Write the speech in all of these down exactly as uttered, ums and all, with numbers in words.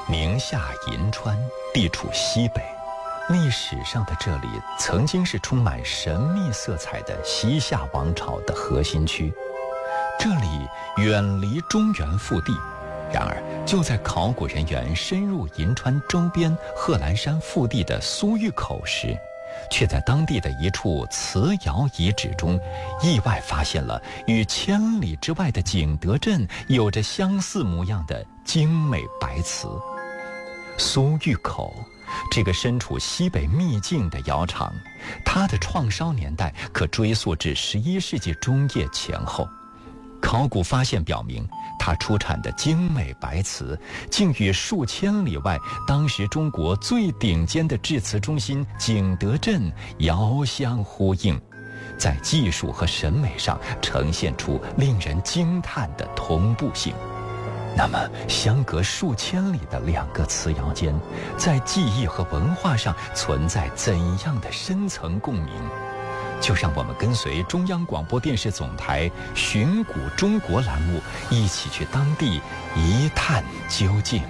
宁夏银川地处西北，历史上的这里曾经是充满神秘色彩的西夏王朝的核心区。这里远离中原腹地，然而就在考古人员深入银川周边贺兰山腹地的苏峪口时，却在当地的一处瓷窑遗址中意外发现了与千里之外的景德镇有着相似模样的精美白瓷。苏峪口这个身处西北秘境的窑厂，它的创烧年代可追溯至十一世纪中叶前后。考古发现表明，它出产的精美白瓷竟与数千里外当时中国最顶尖的制瓷中心景德镇遥相呼应，在技术和审美上呈现出令人惊叹的同步性。那么相隔数千里的两个瓷窑间，在技艺和文化上存在怎样的深层共鸣？就让我们跟随中央广播电视总台寻古中国栏目，一起去当地一探究竟。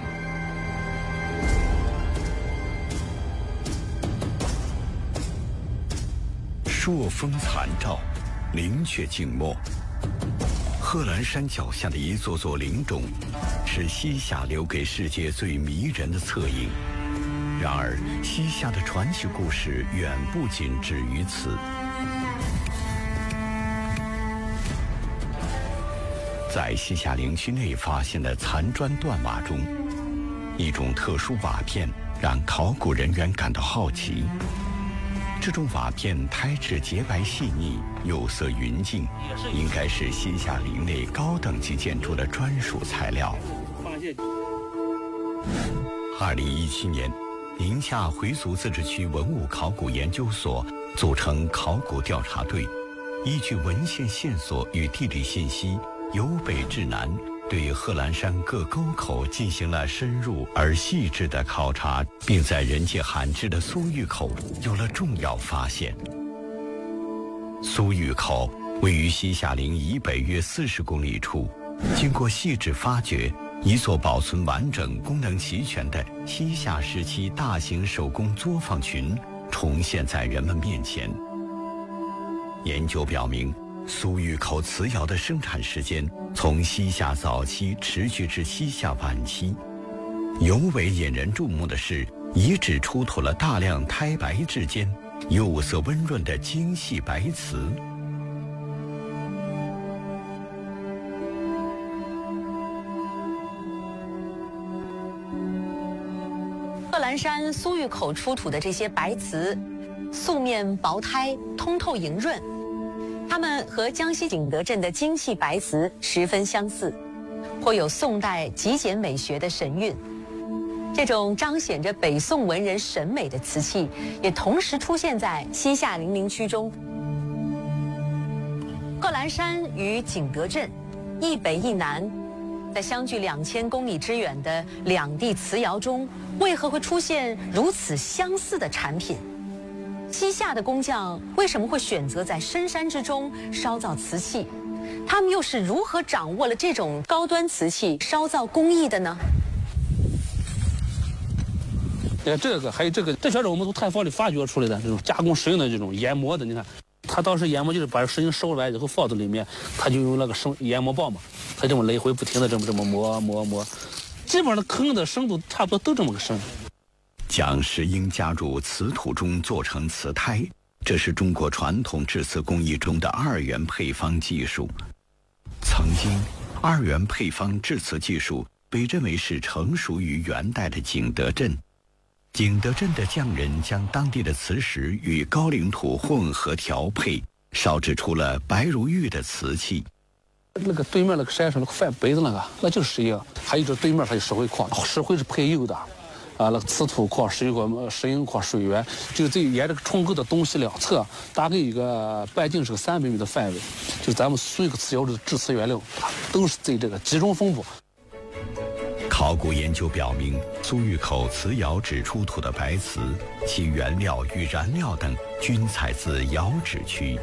朔风残照，林阙静默。贺兰山脚下的一座座陵冢，是西夏留给世界最迷人的侧影。然而，西夏的传奇故事远不仅止于此。在西夏陵区内发现的残砖断瓦中，一种特殊瓦片让考古人员感到好奇。这种瓦片胎质洁白细腻，釉色匀净，应该是西夏陵内高等级建筑的专属材料。二零一七年，宁夏回族自治区文物考古研究所组成考古调查队，依据文献线索与地理信息，由北至南，对贺兰山各沟口进行了深入而细致的考察，并在人迹罕至的苏峪口有了重要发现。苏峪口位于西夏陵以北约四十公里处，经过细致发掘，一座保存完整、功能齐全的西夏时期大型手工作坊群重现在人们面前。研究表明，苏峪口瓷窑的生产时间从西夏早期持续至西夏晚期。尤为引人注目的是，遗址出土了大量胎白质间、釉色温润的精细白瓷。 贺兰山苏峪口出土的这些白瓷，素面薄胎，通透莹润。它们和江西景德镇的精细白瓷十分相似，颇有宋代极简美学的神韵。这种彰显着北宋文人审美的瓷器，也同时出现在西夏陵陵区中。贺兰山与景德镇一北一南，在相距两千公里之远的两地瓷窑中，为何会出现如此相似的产品？西夏的工匠为什么会选择在深山之中烧造瓷器？他们又是如何掌握了这种高端瓷器烧造工艺的呢？ 哎，这个还有这个，这全是我们从炭房里发掘出来的这种加工石英的这种研磨的。你看，他当时研磨就是把石英收出来以后放到里面，他就用那个生研磨棒嘛，他这么来回不停的这么这么磨磨磨，基本上坑的深度差不多都这么个深。 将石英加入瓷土中做成瓷胎，这是中国传统制瓷工艺中的二元配方技术。曾经，二元配方制瓷技术被认为是成熟于元代的景德镇。景德镇的匠人将当地的瓷石与高岭土混合调配，烧制出了白如玉的瓷器。 那个对面那个山上那个泛白的那个，那就是石英。还有这对面还有石灰矿，石灰是配釉的。啊，那个瓷土矿、石油矿、石英矿、水源，就这沿这个冲沟的东西两侧，大概一个半径是个三百米的范围，就咱们所有个瓷窑的制瓷原料，都是在这个集中分布。 考古研究表明，苏峪口瓷窑址出土的白瓷，其原料与燃料等均采自窑址区。